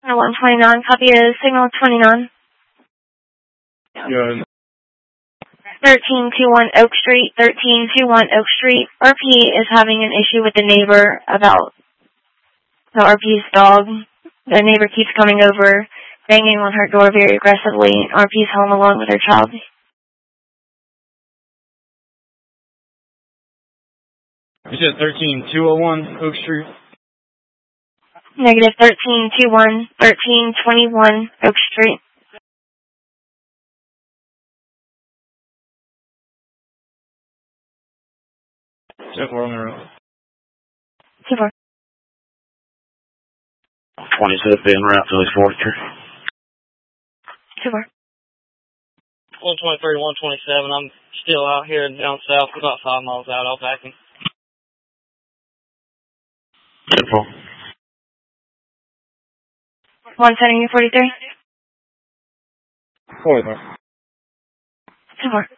129, copy is signal 29. Good. 1321 Oak Street, 1321 Oak Street. RP is having an issue with the neighbor about the RP's dog. The neighbor keeps coming over, banging on her door very aggressively. RP's home alone with her child. You said 13201 Oak Street? Negative 1321, 1321 Oak Street. So far on the road. 2-4. 27 being route to Forester. 2-4. 123 to 127. I'm still out here down south, about 5 miles out. I'll back him. 10-4. 170 43. 43. 2-4.